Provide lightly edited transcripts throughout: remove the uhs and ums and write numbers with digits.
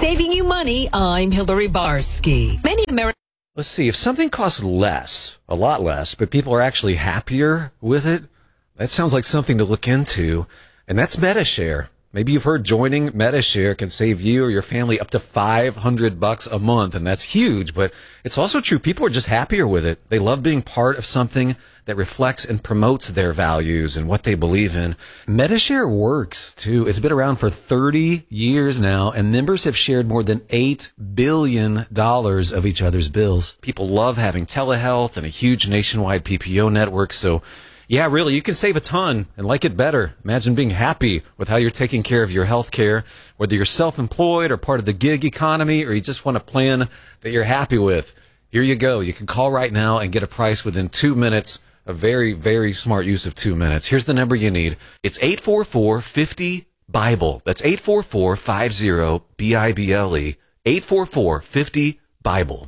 Saving you money, I'm Hillary Barsky. Many Americans... Let's see, if something costs less, a lot less, but people are actually happier with it, that sounds like something to look into, and that's MediShare. Maybe you've heard joining MediShare can save you or your family up to $500 a month, and that's huge, but it's also true. People are just happier with it. They love being part of something that reflects and promotes their values and what they believe in. MediShare works, too. It's been around for 30 years now, and members have shared more than $8 billion of each other's bills. People love having telehealth and a huge nationwide PPO network, so yeah, really, you can save a ton and like it better. Imagine being happy with how you're taking care of your health care, whether you're self-employed or part of the gig economy, or you just want a plan that you're happy with. Here you go. You can call right now and get a price within 2 minutes. A very, very smart use of 2 minutes. Here's the number you need. It's 844-50-BIBLE. That's 844-50-BIBLE. 844-50-BIBLE.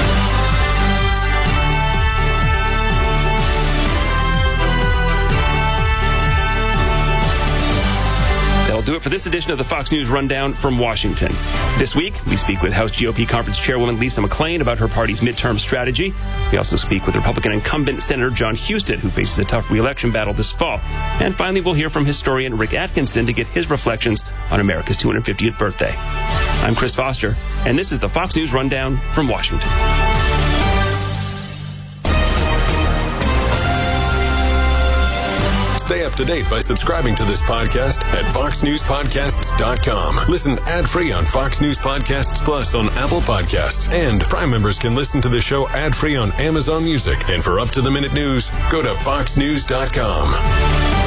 That'll do it for this edition of the Fox News Rundown from Washington. This week, we speak with House GOP Conference Chairwoman Lisa McClain about her party's midterm strategy. We also speak with Republican incumbent Senator John Husted, who faces a tough re-election battle this fall. And finally, we'll hear from historian Rick Atkinson to get his reflections on America's 250th birthday. I'm Chris Foster, and this is the Fox News Rundown from Washington. Stay up to date by subscribing to this podcast at foxnewspodcasts.com. Listen ad-free on Fox News Podcasts Plus on Apple Podcasts. And Prime members can listen to the show ad-free on Amazon Music. And for up-to-the-minute news, go to foxnews.com.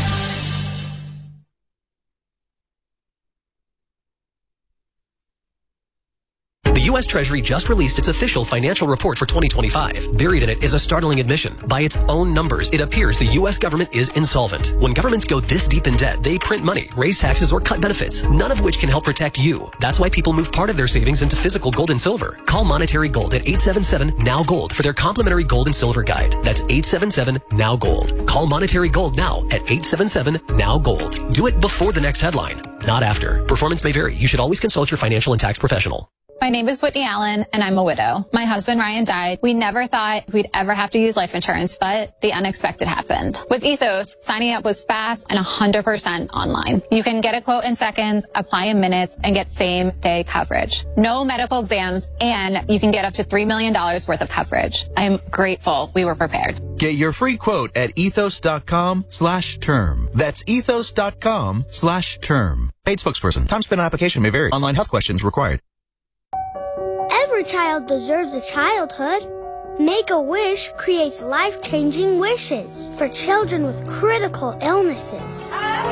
The U.S. Treasury just released its official financial report for 2025. Buried in it is a startling admission. By its own numbers, it appears the U.S. government is insolvent. When governments go this deep in debt, they print money, raise taxes, or cut benefits, none of which can help protect you. That's why people move part of their savings into physical gold and silver. Call Monetary Gold at 877-NOW-GOLD for their complimentary gold and silver guide. That's 877-NOW-GOLD. Call Monetary Gold now at 877-NOW-GOLD. Do it before the next headline, not after. Performance may vary. You should always consult your financial and tax professional. My name is Whitney Allen, and I'm a widow. My husband, Ryan, died. We never thought we'd ever have to use life insurance, but the unexpected happened. With Ethos, signing up was fast and 100% online. You can get a quote in seconds, apply in minutes, and get same-day coverage. No medical exams, and you can get up to $3 million worth of coverage. I'm grateful we were prepared. Get your free quote at ethos.com/term. That's ethos.com/term. Paid spokesperson. Time spent on application may vary. Online health questions required. Every child deserves a childhood. Make-A-Wish creates life-changing wishes for children with critical illnesses.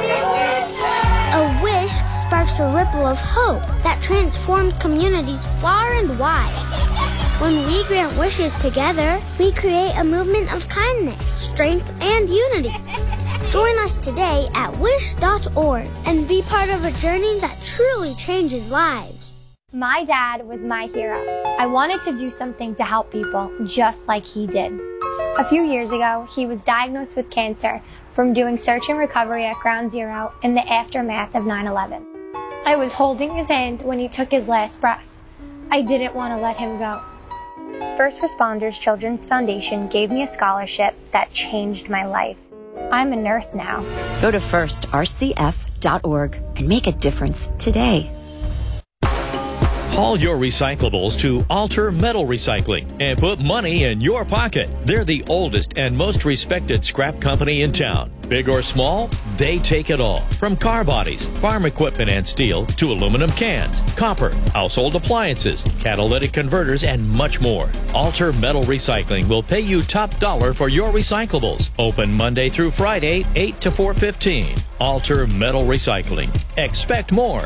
A wish sparks a ripple of hope that transforms communities far and wide. When we grant wishes together, we create a movement of kindness, strength, and unity. Join us today at wish.org and be part of a journey that truly changes lives. My dad was my hero. I wanted to do something to help people just like he did. A few years ago, he was diagnosed with cancer from doing search and recovery at Ground Zero in the aftermath of 9/11. I was holding his hand when he took his last breath. I didn't want to let him go. First Responders Children's Foundation gave me a scholarship that changed my life. I'm a nurse now. Go to firstrcf.org and make a difference today. Haul your recyclables to Alter Metal Recycling and put money in your pocket. They're the oldest and most respected scrap company in town. Big or small, they take it all. From car bodies, farm equipment and steel, to aluminum cans, copper, household appliances, catalytic converters, and much more. Alter Metal Recycling will pay you top dollar for your recyclables. Open Monday through Friday, 8 to 4:15. Alter Metal Recycling. Expect more.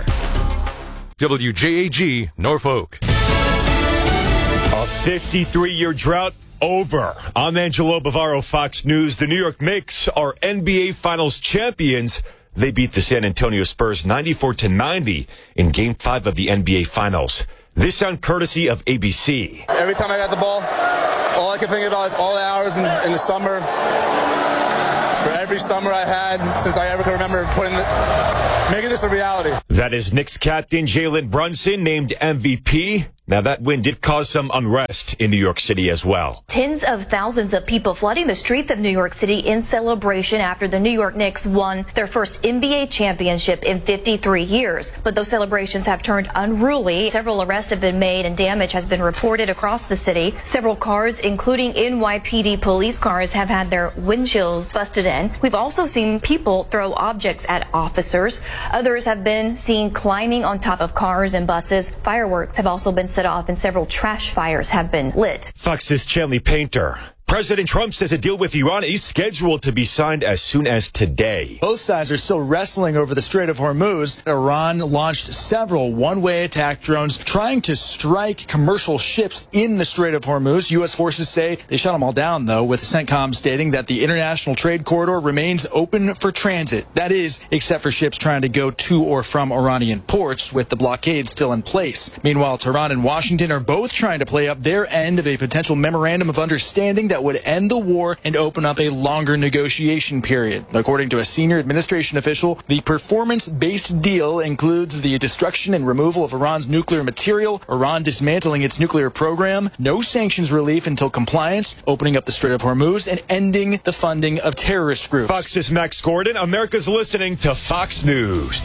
WJAG, Norfolk. A 53-year drought over. I'm Angelo Bavaro, Fox News. The New York Knicks are NBA Finals champions. They beat the San Antonio Spurs 94-90 in Game 5 of the NBA Finals. This sound courtesy of ABC. Every time I got the ball, all I can think about is all the hours in the summer for every summer I had since I ever can remember making this a reality. That is Knicks captain Jalen Brunson named MVP. Now, that win did cause some unrest in New York City as well. Tens of thousands of people flooding the streets of New York City in celebration after the New York Knicks won their first NBA championship in 53 years. But those celebrations have turned unruly. Several arrests have been made and damage has been reported across the city. Several cars, including NYPD police cars, have had their windshields busted in. We've also seen people throw objects at officers. Others have been seen climbing on top of cars and buses. Fireworks have also been set off and several trash fires have been lit. Fox's Chanley Painter. President Trump says a deal with Iran is scheduled to be signed as soon as today. Both sides are still wrestling over the Strait of Hormuz. Iran launched several one-way attack drones trying to strike commercial ships in the Strait of Hormuz. U.S. forces say they shot them all down, though, with CENTCOM stating that the international trade corridor remains open for transit. That is, except for ships trying to go to or from Iranian ports, with the blockade still in place. Meanwhile, Tehran and Washington are both trying to play up their end of a potential memorandum of understanding that would end the war and open up a longer negotiation period. According to a senior administration official, the performance-based deal includes the destruction and removal of Iran's nuclear material, Iran dismantling its nuclear program, no sanctions relief until compliance, opening up the Strait of Hormuz, and ending the funding of terrorist groups. Fox's Max Gordon. America's listening to Fox News.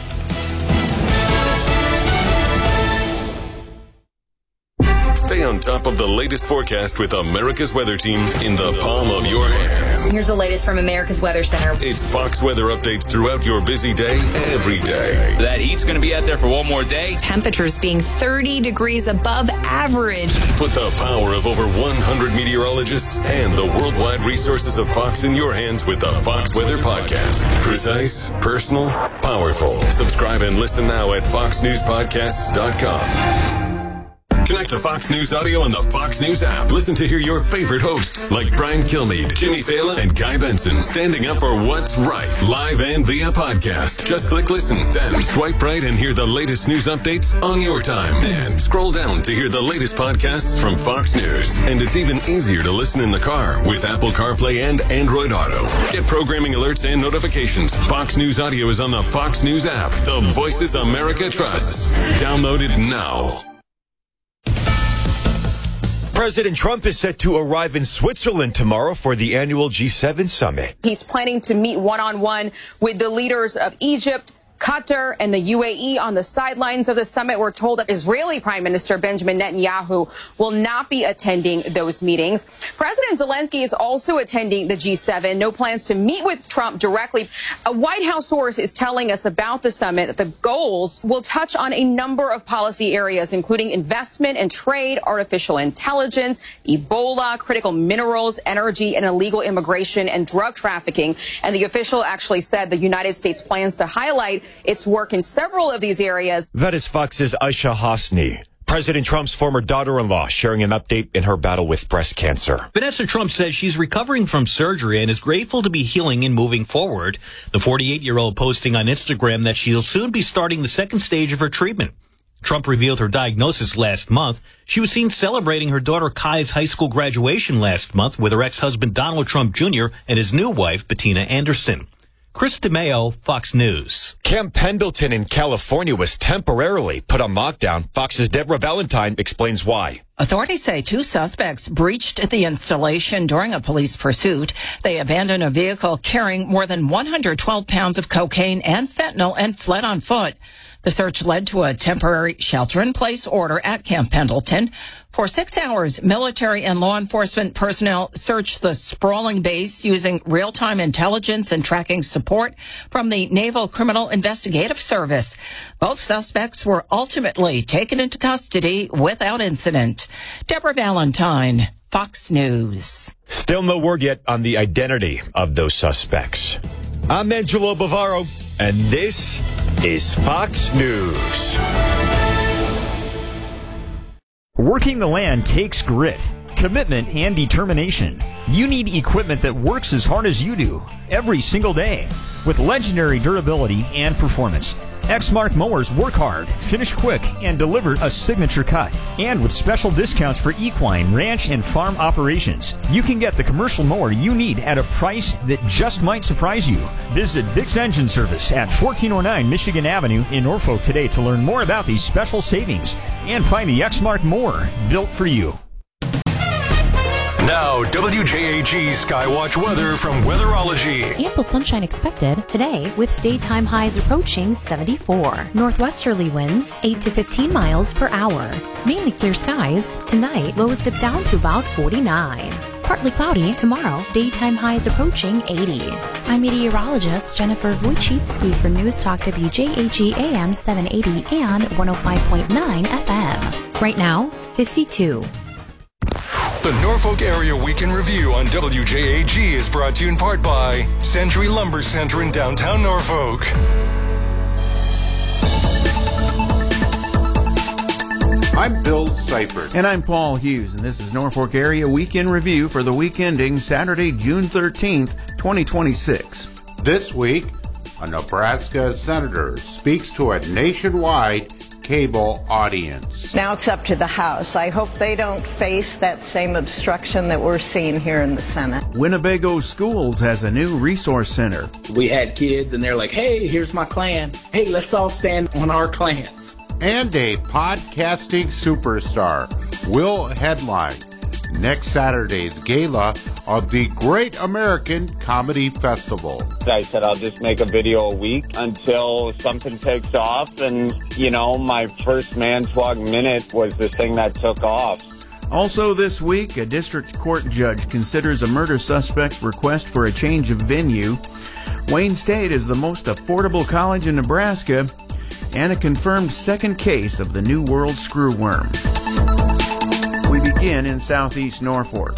Stay on top of the latest forecast with America's Weather Team in the palm of your hands. Here's the latest from America's Weather Center. It's Fox weather updates throughout your busy day, every day. That heat's going to be out there for one more day. Temperatures being 30 degrees above average. Put the power of over 100 meteorologists and the worldwide resources of Fox in your hands with the Fox Weather Podcast. Precise, personal, powerful. Subscribe and listen now at foxnewspodcasts.com. Connect to Fox News Audio on the Fox News app. Listen to hear your favorite hosts like Brian Kilmeade, Jimmy Fallon, and Guy Benson standing up for what's right, live and via podcast. Just click listen, then swipe right and hear the latest news updates on your time. And scroll down to hear the latest podcasts from Fox News. And it's even easier to listen in the car with Apple CarPlay and Android Auto. Get programming alerts and notifications. Fox News Audio is on the Fox News app. The voices America trusts. Download it now. President Trump is set to arrive in Switzerland tomorrow for the annual G7 summit. He's planning to meet one-on-one with the leaders of Egypt, Qatar, and the UAE. On the sidelines of the summit, we're told that Israeli Prime Minister Benjamin Netanyahu will not be attending those meetings. President Zelensky is also attending the G7. No plans to meet with Trump directly. A White House source is telling us about the summit that the goals will touch on a number of policy areas, including investment and trade, artificial intelligence, Ebola, critical minerals, energy, and illegal immigration and drug trafficking. And the official actually said the United States plans to highlight its work in several of these areas. That is Fox's Aisha Hasni. President Trump's former daughter-in-law sharing an update in her battle with breast cancer. Vanessa Trump says she's recovering from surgery and is grateful to be healing and moving forward. The 48-year-old posting on Instagram that she'll soon be starting the second stage of her treatment. Trump revealed her diagnosis last month. She was seen celebrating her daughter Kai's high school graduation last month with her ex-husband Donald Trump Jr. and his new wife, Bettina Anderson. Chris DeMeo, Fox News. Camp Pendleton in California was temporarily put on lockdown. Fox's Deborah Valentine explains why. Authorities say two suspects breached the installation during a police pursuit. They abandoned a vehicle carrying more than 112 pounds of cocaine and fentanyl and fled on foot. The search led to a temporary shelter-in-place order at Camp Pendleton. For 6 hours, military and law enforcement personnel searched the sprawling base using real-time intelligence and tracking support from the Naval Criminal Investigative Service. Both suspects were ultimately taken into custody without incident. Deborah Valentine, Fox News. Still no word yet on the identity of those suspects. I'm Angelo Bavaro, and this is Fox News. Working the land takes grit, commitment, and determination. You need equipment that works as hard as you do every single day with legendary durability and performance. Exmark mowers work hard, finish quick, and deliver a signature cut. And with special discounts for equine, ranch, and farm operations, you can get the commercial mower you need at a price that just might surprise you. Visit Bix Engine Service at 1409 Michigan Avenue in Norfolk today to learn more about these special savings and find the Exmark mower built for you. Now, WJAG Skywatch weather from Weatherology. Ample sunshine expected today with daytime highs approaching 74. Northwesterly winds 8 to 15 miles per hour. Mainly clear skies. Tonight, lows dip down to about 49. Partly cloudy tomorrow, daytime highs approaching 80. I'm meteorologist Jennifer Wojcicki for News Talk WJAG AM 780 and 105.9 FM. Right now, 52. The Norfolk Area Weekend Review on WJAG is brought to you in part by Century Lumber Center in downtown Norfolk. I'm Bill Seifert. And I'm Paul Hughes, and this is Norfolk Area Weekend Review for the week ending Saturday, June 13th, 2026. This week, a Nebraska senator speaks to a nationwide cable audience. Now it's up to the House. I hope they don't face that same obstruction that we're seeing here in the Senate. Winnebago Schools has a new resource center. We had kids and they're like, hey, here's my clan. Hey, let's all stand on our clans. And a podcasting superstar will headline next Saturday's gala of the Great American Comedy Festival. I said I'll just make a video a week until something takes off, and, you know, my first Mannswag Minute was the thing that took off. Also this week, a district court judge considers a murder suspect's request for a change of venue. Wayne State is the most affordable college in Nebraska, and a confirmed second case of the New World screwworm. We begin in southeast Norfolk.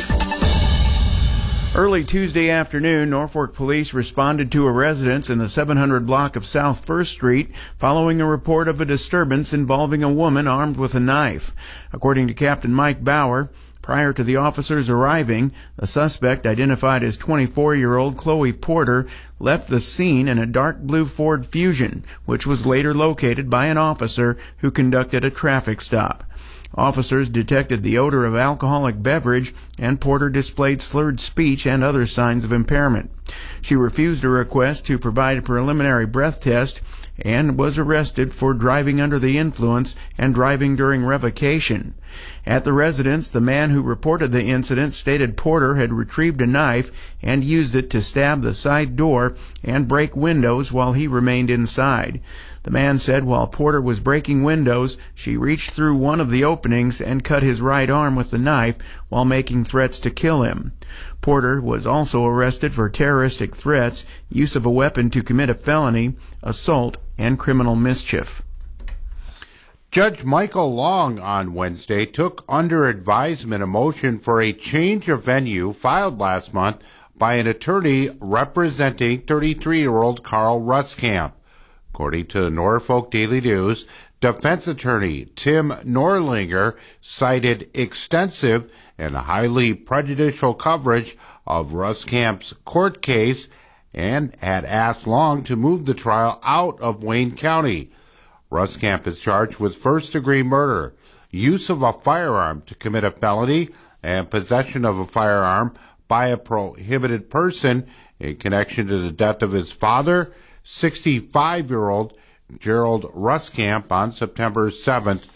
Early Tuesday afternoon, Norfolk police responded to a residence in the 700 block of South First Street following a report of a disturbance involving a woman armed with a knife. According to Captain Mike Bauer, prior to the officers arriving, the suspect, identified as 24-year-old Chloe Porter, left the scene in a dark blue Ford Fusion, which was later located by an officer who conducted a traffic stop. Officers detected the odor of alcoholic beverage, and Porter displayed slurred speech and other signs of impairment. She refused a request to provide a preliminary breath test and was arrested for driving under the influence and driving during revocation. At the residence, the man who reported the incident stated Porter had retrieved a knife and used it to stab the side door and break windows while he remained inside. The man said while Porter was breaking windows, she reached through one of the openings and cut his right arm with the knife while making threats to kill him. Porter was also arrested for terroristic threats, use of a weapon to commit a felony, assault, and criminal mischief. Judge Michael Long on Wednesday took under advisement a motion for a change of venue filed last month by an attorney representing 33-year-old Carl Ruskamp. According to the Norfolk Daily News, defense attorney Tim Norlinger cited extensive and highly prejudicial coverage of Ruskamp's court case and had asked Long to move the trial out of Wayne County. Ruskamp is charged with first-degree murder, use of a firearm to commit a felony, and possession of a firearm by a prohibited person in connection to the death of his father, 65-year-old Gerald Ruskamp, on September 7th,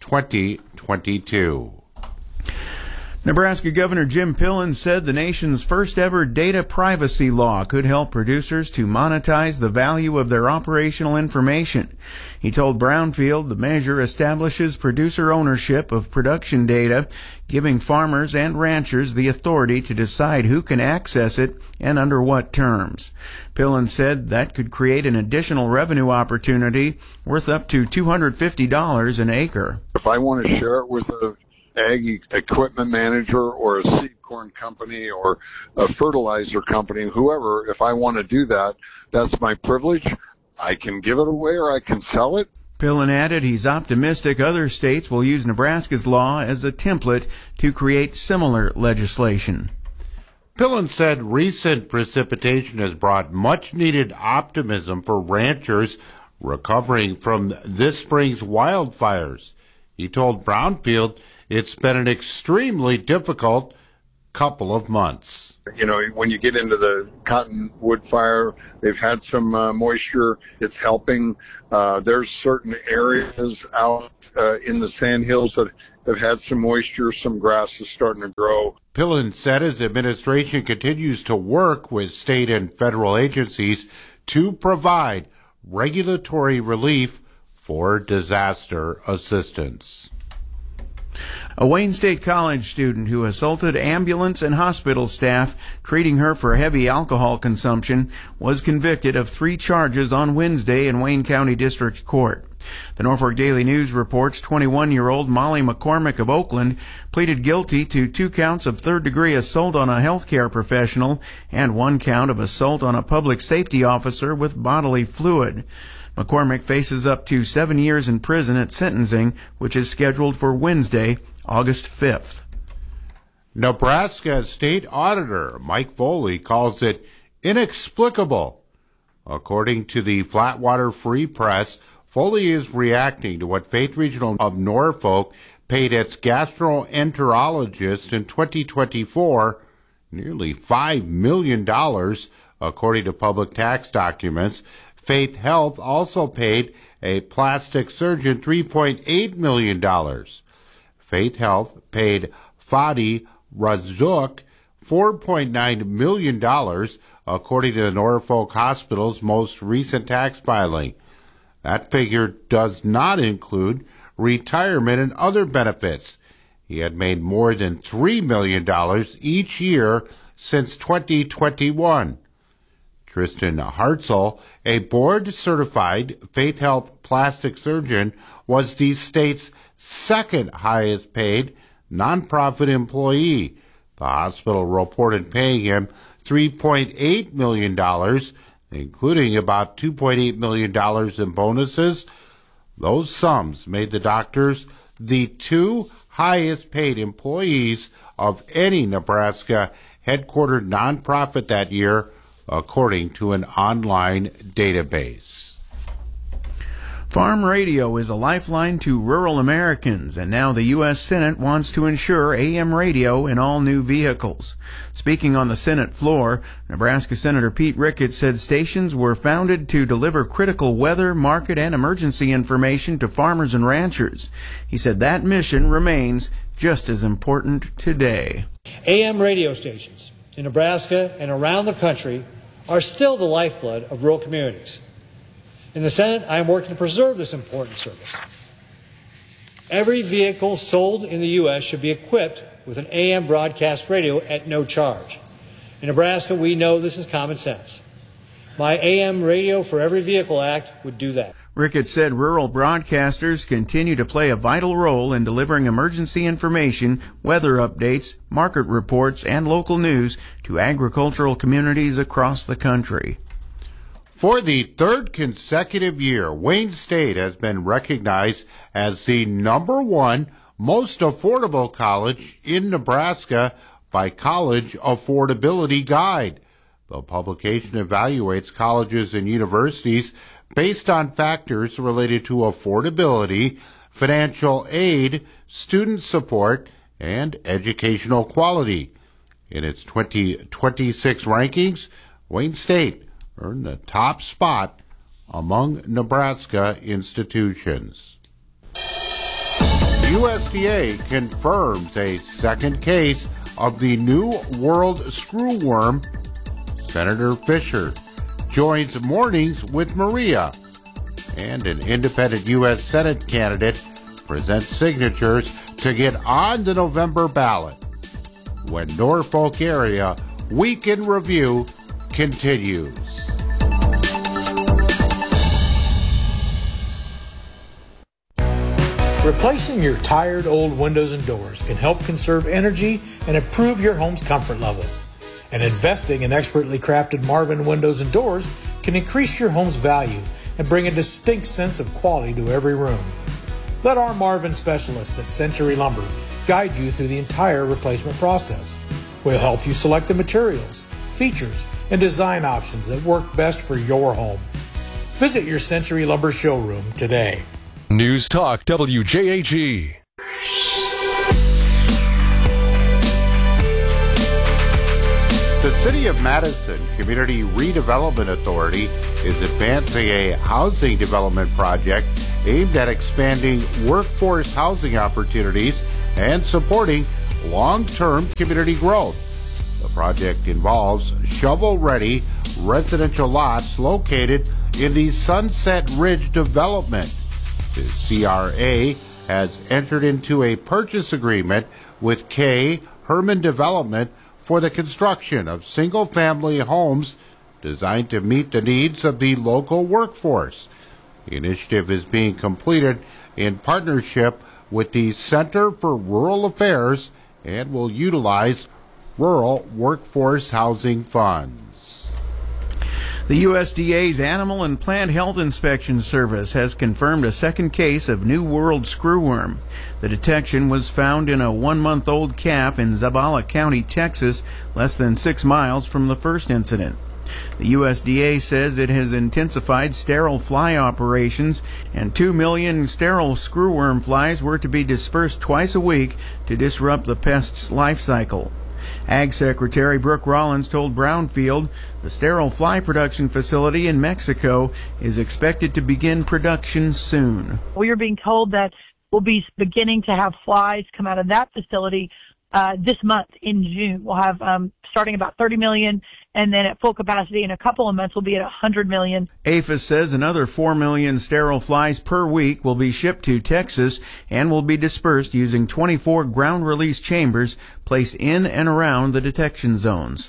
2022. Nebraska Governor Jim Pillen said the nation's first-ever data privacy law could help producers to monetize the value of their operational information. He told Brownfield the measure establishes producer ownership of production data, giving farmers and ranchers the authority to decide who can access it and under what terms. Pillen said that could create an additional revenue opportunity worth up to $250 an acre. If I want to share it with a ag equipment manager or a seed corn company or a fertilizer company, whoever, if I want to do that, that's my privilege. I can give it away or I can sell it. Pillen added he's optimistic other states will use Nebraska's law as a template to create similar legislation. Pillen said recent precipitation has brought much-needed optimism for ranchers recovering from this spring's wildfires. He told Brownfield it's been an extremely difficult couple of months. You know, when you get into the cottonwood fire, they've had some moisture. It's helping. There's certain areas out in the sandhills that have had some moisture. Some grass is starting to grow. Pillen said his administration continues to work with state and federal agencies to provide regulatory relief for disaster assistance. A Wayne State College student who assaulted ambulance and hospital staff treating her for heavy alcohol consumption was convicted of 3 charges on Wednesday in Wayne County District Court. The Norfolk Daily News reports 21-year-old Molly McCormick of Oakland pleaded guilty to 2 counts of third-degree assault on a healthcare professional and 1 count of assault on a public safety officer with bodily fluid. McCormick faces up to 7 years in prison at sentencing, which is scheduled for Wednesday, August 5th. Nebraska State Auditor Mike Foley calls it inexplicable. According to the Flatwater Free Press, Foley is reacting to what Faith Regional of Norfolk paid its gastroenterologist in 2024 nearly $5 million, according to public tax documents. Faith Health also paid a plastic surgeon $3.8 million. Faith Health paid Fadi Razzouk $4.9 million, according to the Norfolk Hospital's most recent tax filing. That figure does not include retirement and other benefits. He had made more than $3 million each year since 2021. Tristan Hartzell, a board-certified Faith Health plastic surgeon, was the state's second highest-paid nonprofit employee. The hospital reported paying him $3.8 million, including about $2.8 million in bonuses. Those sums made the doctors the 2 highest-paid employees of any Nebraska headquartered nonprofit that year, according to an online database. Farm radio is a lifeline to rural Americans, and now the U.S. Senate wants to ensure AM radio in all new vehicles. Speaking on the Senate floor, Nebraska Senator Pete Ricketts said stations were founded to deliver critical weather, market, and emergency information to farmers and ranchers. He said that mission remains just as important today. AM radio stations in Nebraska and around the country are still the lifeblood of rural communities. In the Senate, I am working to preserve this important service. Every vehicle sold in the U.S. should be equipped with an AM broadcast radio at no charge. In Nebraska, we know this is common sense. My AM Radio for Every Vehicle Act would do that. Ricketts said rural broadcasters continue to play a vital role in delivering emergency information, weather updates, market reports, and local news to agricultural communities across the country. For the 3rd consecutive year, Wayne State has been recognized as the #1 most affordable college in Nebraska by College Affordability Guide. The publication evaluates colleges and universities based on factors related to affordability, financial aid, student support, and educational quality. In its 2026 rankings, Wayne State earned the top spot among Nebraska institutions. USDA confirms a second case of the New World screwworm. Senator Fisher joins Mornings with Maria, and an independent U.S. Senate candidate presents signatures to get on the November ballot. When Norfolk Area Week in Review continues. Replacing your tired old windows and doors can help conserve energy and improve your home's comfort level. And investing in expertly crafted Marvin windows and doors can increase your home's value and bring a distinct sense of quality to every room. Let our Marvin specialists at Century Lumber guide you through the entire replacement process. We'll help you select the materials, features, and design options that work best for your home. Visit your Century Lumber showroom today. News Talk WJAG. The City of Madison Community Redevelopment Authority is advancing a housing development project aimed at expanding workforce housing opportunities and supporting long-term community growth. The project involves shovel-ready residential lots located in the Sunset Ridge development. The CRA has entered into a purchase agreement with K. Herman Development for the construction of single-family homes designed to meet the needs of the local workforce. The initiative is being completed in partnership with the Center for Rural Affairs and will utilize rural workforce housing funds. The USDA's Animal and Plant Health Inspection Service has confirmed a second case of New World screwworm. The detection was found in a 1-month-old calf in Zavala County, Texas, less than 6 miles from the first incident. The USDA says it has intensified sterile fly operations, and 2 million sterile screwworm flies were to be dispersed twice a week to disrupt the pest's life cycle. Ag Secretary Brooke Rollins told Brownfield the sterile fly production facility in Mexico is expected to begin production soon. We are being told that we'll be beginning to have flies come out of that facility this month in June. We'll have starting about 30 million, and then at full capacity in a couple of months we'll be at 100 million. APHIS says another 4 million sterile flies per week will be shipped to Texas and will be dispersed using 24 ground release chambers placed in and around the detection zones.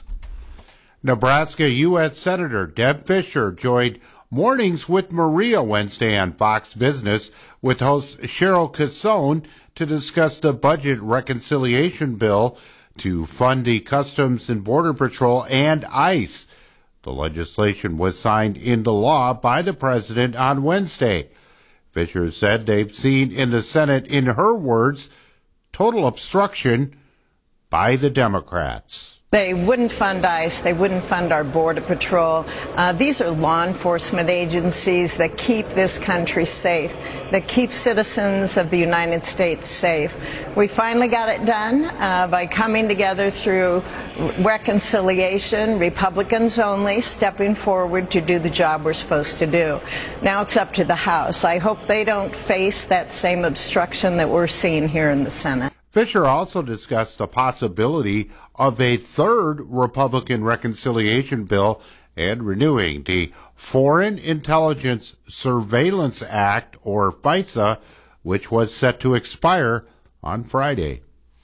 Nebraska U.S. Senator Deb Fischer joined Mornings with Maria Wednesday on Fox Business with host Cheryl Cassone to discuss the budget reconciliation bill to fund the Customs and Border Patrol and ICE. The legislation was signed into law by the president on Wednesday. Fischer said they've seen in the Senate, in her words, total obstruction by the Democrats. They wouldn't fund ICE. They wouldn't fund our Border Patrol. These are law enforcement agencies that keep this country safe, that keep citizens of the United States safe. We finally got it done by coming together through reconciliation, Republicans only, stepping forward to do the job we're supposed to do. Now it's up to the House. I hope they don't face that same obstruction that we're seeing here in the Senate. Fischer also discussed the possibility of a third Republican reconciliation bill and renewing the Foreign Intelligence Surveillance Act, or FISA, which was set to expire on Friday.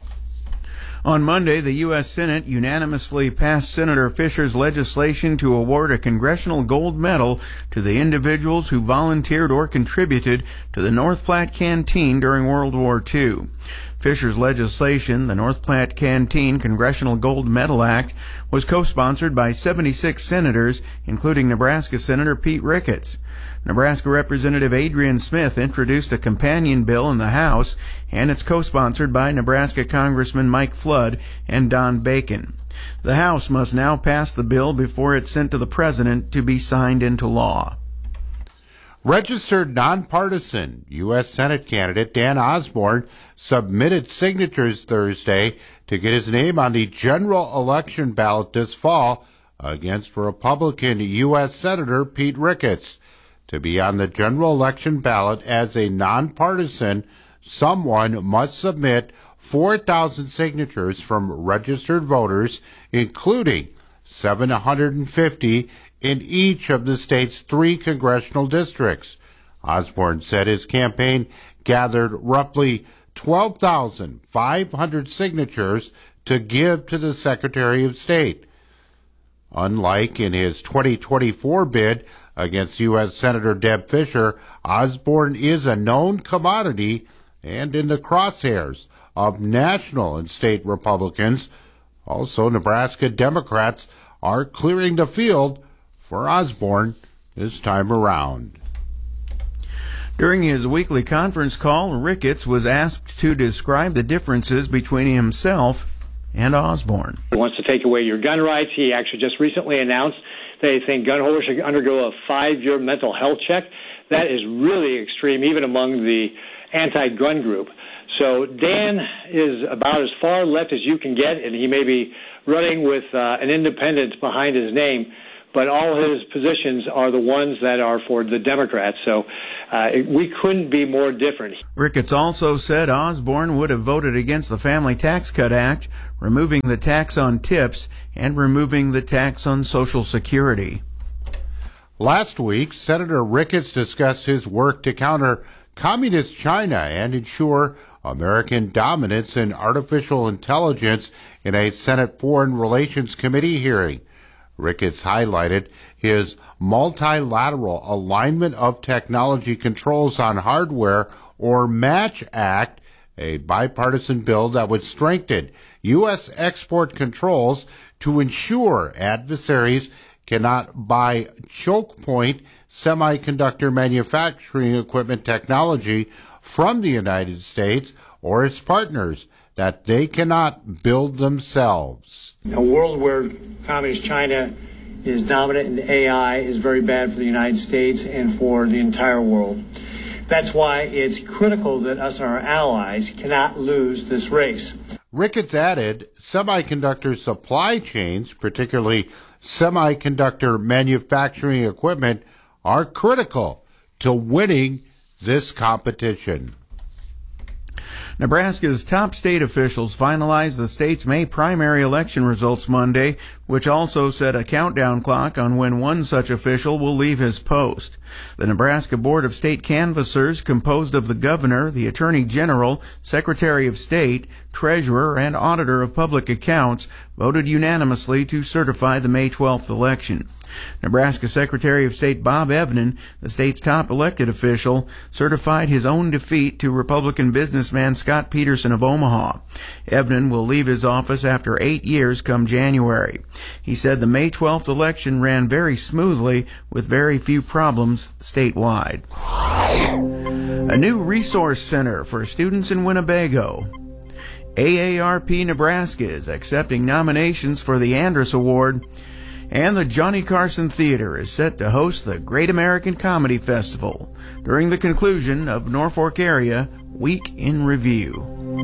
On Monday, the U.S. Senate unanimously passed Senator Fischer's legislation to award a Congressional Gold Medal to the individuals who volunteered or contributed to the North Platte Canteen during World War II. Fischer's legislation, the North Platte Canteen Congressional Gold Medal Act, was co-sponsored by 76 senators, including Nebraska Senator Pete Ricketts. Nebraska Representative Adrian Smith introduced a companion bill in the House, and it's co-sponsored by Nebraska Congressman Mike Flood and Don Bacon. The House must now pass the bill before it's sent to the President to be signed into law. Registered nonpartisan U.S. Senate candidate Dan Osborne submitted signatures Thursday to get his name on the general election ballot this fall against Republican U.S. Senator Pete Ricketts. To be on the general election ballot as a nonpartisan, someone must submit 4,000 signatures from registered voters, including 750 in each of the state's 3 congressional districts. Osborne said his campaign gathered roughly 12,500 signatures to give to the Secretary of State. Unlike in his 2024 bid against U.S. Senator Deb Fischer, Osborne is a known commodity and in the crosshairs of national and state Republicans. Also, Nebraska Democrats are clearing the field for Osborne this time around. During his weekly conference call, Ricketts was asked to describe the differences between himself and Osborne. He wants to take away your gun rights. He actually just recently announced They think gun holders should undergo a 5-year mental health check. That is really extreme, even among the anti-gun group. So Dan is about as far left as you can get, and he may be running with an independent behind his name, but all his positions are the ones that are for the Democrats. So we couldn't be more different. Ricketts also said Osborne would have voted against the Family Tax Cut Act, removing the tax on tips and removing the tax on Social Security. Last week, Senator Ricketts discussed his work to counter Communist China and ensure American dominance in artificial intelligence in a Senate Foreign Relations Committee hearing. Ricketts highlighted his Multilateral Alignment of Technology Controls on Hardware, or MATCH Act, a bipartisan bill that would strengthen U.S. export controls to ensure adversaries cannot buy choke point semiconductor manufacturing equipment technology from the United States or its partners that they cannot build themselves. A world where Communist China is dominant in AI is very bad for the United States and for the entire world. That's why it's critical that us and our allies cannot lose this race. Ricketts added, semiconductor supply chains, particularly semiconductor manufacturing equipment, are critical to winning this competition. Nebraska's top state officials finalized the state's May primary election results Monday, which also set a countdown clock on when one such official will leave his post. The Nebraska Board of State Canvassers, composed of the governor, the attorney general, secretary of state, treasurer, and auditor of public accounts, voted unanimously to certify the May 12th election. Nebraska Secretary of State Bob Evnen, the state's top elected official, certified his own defeat to Republican businessman Scott Peterson of Omaha. Evnen will leave his office after 8 years come January. He said the May 12th election ran very smoothly with very few problems statewide. A new resource center for students in Winnebago. AARP Nebraska is accepting nominations for the Andrus Award, and the Johnny Carson Theater is set to host the Great American Comedy Festival during the conclusion of Norfolk Area Week in Review.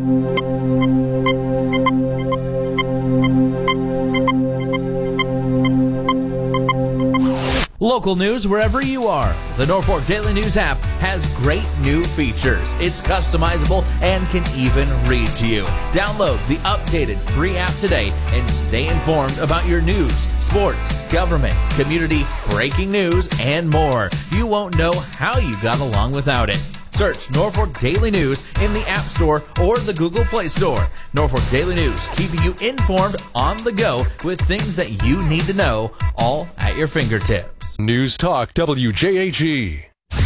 Local news wherever you are. The Norfolk Daily News app has great new features. It's customizable and can even read to you. Download the updated free app today and stay informed about your news, sports, government, community, breaking news, and more. You won't know how you got along without it. Search Norfolk Daily News in the App Store or the Google Play Store. Norfolk Daily News, keeping you informed on the go with things that you need to know, all at your fingertips. News Talk WJAG.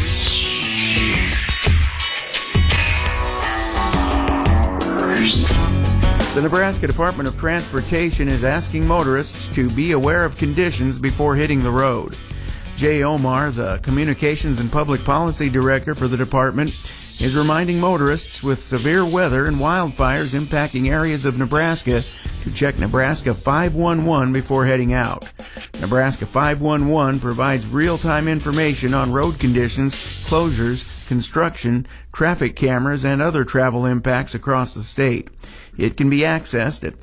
The Nebraska Department of Transportation is asking motorists to be aware of conditions before hitting the road. Jay Omar, the Communications and Public Policy Director for the department, is reminding motorists with severe weather and wildfires impacting areas of Nebraska to check Nebraska 511 before heading out. Nebraska 511 provides real-time information on road conditions, closures, construction, traffic cameras, and other travel impacts across the state. It can be accessed at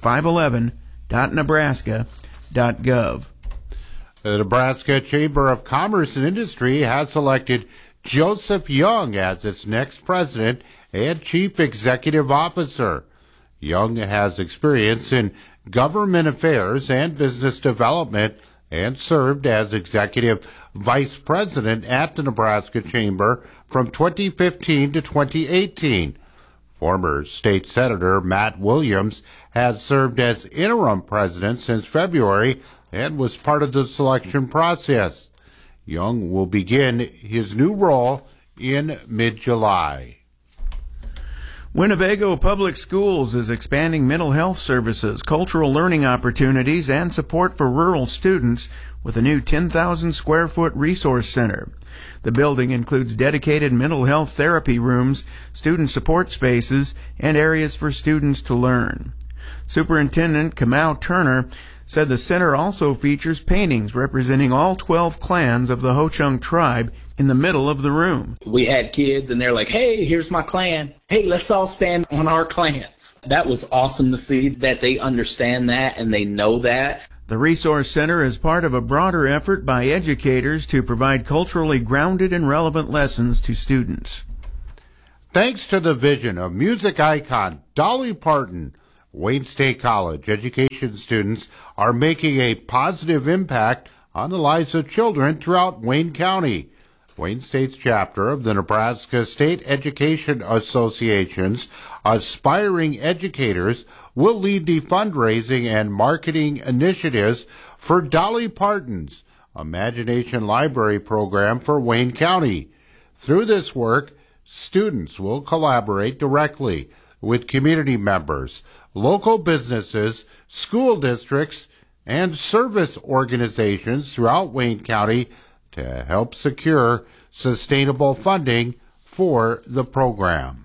511.nebraska.gov. The Nebraska Chamber of Commerce and Industry has selected Joseph Young as its next president and chief executive officer. Young has experience in government affairs and business development and served as executive vice president at the Nebraska Chamber from 2015 to 2018. Former state senator Matt Williams has served as interim president since February and was part of the selection process. Young will begin his new role in mid-July. Winnebago Public Schools is expanding mental health services, cultural learning opportunities, and support for rural students with a new 10,000 square foot resource center. The building includes dedicated mental health therapy rooms, student support spaces, and areas for students to learn. Superintendent Kamau Turner said the center also features paintings representing all 12 clans of the Ho-Chunk tribe in the middle of the room. We had kids and they're like, hey, here's my clan. Hey, let's all stand on our clans. That was awesome to see that they understand that and they know that. The Resource Center is part of a broader effort by educators to provide culturally grounded and relevant lessons to students. Thanks to the vision of music icon Dolly Parton, Wayne State College education students are making a positive impact on the lives of children throughout Wayne County. Wayne State's chapter of the Nebraska State Education Association's aspiring educators will lead the fundraising and marketing initiatives for Dolly Parton's Imagination Library program for Wayne County. Through this work, students will collaborate directly with community members, local businesses, school districts, and service organizations throughout Wayne County to help secure sustainable funding for the program.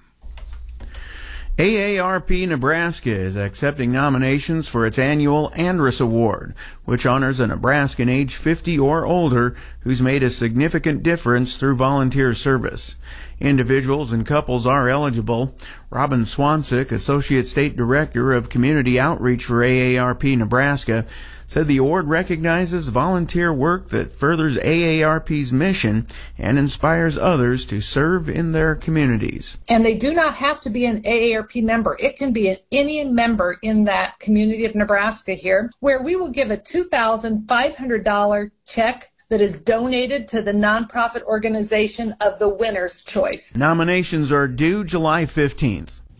AARP Nebraska is accepting nominations for its annual Andrus Award, which honors a Nebraskan age 50 or older who's made a significant difference through volunteer service. Individuals and couples are eligible. Robin Swansick, Associate State Director of Community Outreach for AARP Nebraska, said the award recognizes volunteer work that furthers AARP's mission and inspires others to serve in their communities. And they do not have to be an AARP member. It can be any member in that community of Nebraska here, where we will give a $2,500 check that is donated to the nonprofit organization of the winner's choice. Nominations are due July 15th.